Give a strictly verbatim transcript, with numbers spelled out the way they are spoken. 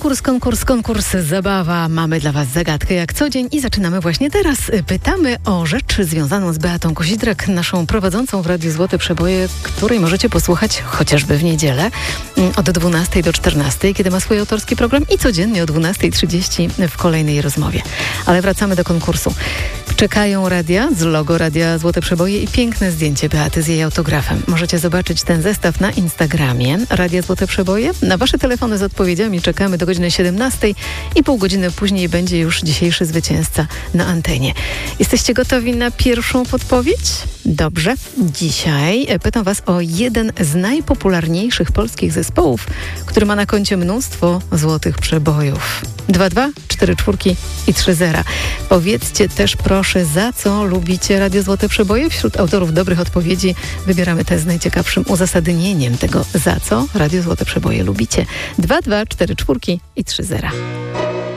Konkurs, konkurs, konkurs, zabawa. Mamy dla Was zagadkę jak co dzień i zaczynamy właśnie teraz. Pytamy o rzecz związaną z Beatą Kozidrak, naszą prowadzącą w Radiu Złote Przeboje, której możecie posłuchać chociażby w niedzielę od dwunastej do czternastej, kiedy ma swój autorski program i codziennie o dwunastej trzydzieści w kolejnej rozmowie. Ale wracamy do konkursu. Czekają radia z logo Radia Złote Przeboje i piękne zdjęcie Beaty z jej autografem. Możecie zobaczyć ten zestaw na Instagramie Radia Złote Przeboje. Na Wasze telefony z odpowiedziami czekamy do godziny siedemnastej i pół godziny później będzie już dzisiejszy zwycięzca na antenie. Jesteście gotowi na pierwszą podpowiedź? Dobrze. Dzisiaj pytam Was o jeden z najpopularniejszych polskich zespołów, który ma na koncie mnóstwo złotych przebojów. dwa dwa, cztery czwórki i trzy zera. Powiedzcie też proszę, za co lubicie Radio Złote Przeboje. Wśród autorów dobrych odpowiedzi wybieramy te z najciekawszym uzasadnieniem tego, za co Radio Złote Przeboje lubicie. dwa dwa, cztery czwórki i trzy zera.